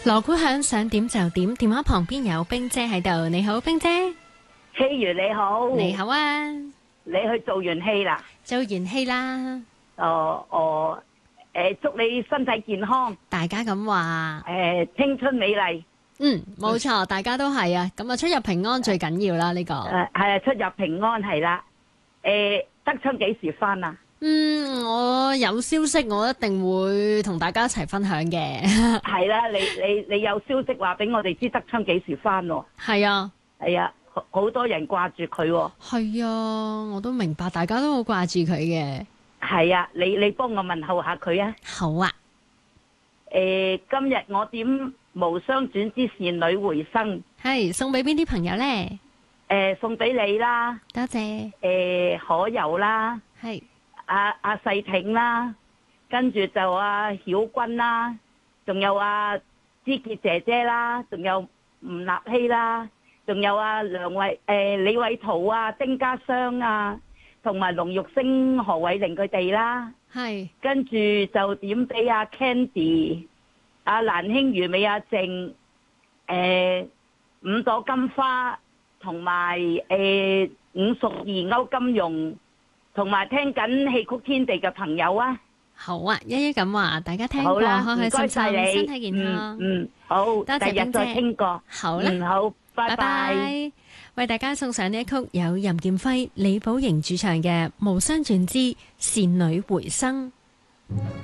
鑼鼓響，想點就點。電話旁邊有冰姐喺度，你好，冰姐。 希如你好， 你好啊， 你去做完戲啦？ 做完戲啦。 祝你身體健康， 大家咁話。 青春美麗。 冇錯，大家都係啊。咁啊，出入平安最緊要啦，呢個。 係啊，出入平安係啦。德昌幾時返啊？ 我有消息，我一定會同大家一齊分享嘅。 係啦，你有消息話俾我哋知德昌幾時返喎？ 係啊， 係啊，好多人掛住佢喎。 係啊，我都明白，大家都好掛住佢嘅。 係啊，你幫我問候下佢啊。 好啊。 今日我點無雙轉之倩女回生， 係送俾邊啲朋友呢？ 送俾你啦。 多謝。 可柔啦。 係。 阿細挺啦，跟住就阿曉君啦，仲有阿芝潔姐姐啦，仲有吳立希啦，仲有阿李偉圖啊、丁家湘啊，同埋龍玉星、何偉玲佢哋啦。 係。跟住就點俾阿 Candy、阿蘭馨、余美、阿靜、五朵金花，同埋伍淑儀、歐金融。同埋聽緊戲曲天地嘅朋友啊， 好啊，一一咁話，大家聽過，開開心心，身體健康。 好， 多謝冰姐，第日再傾過。好啦， 好，拜拜。 為大家送上呢一曲有任劍輝、李寶瑩主唱嘅《無雙傳之倩女回生》。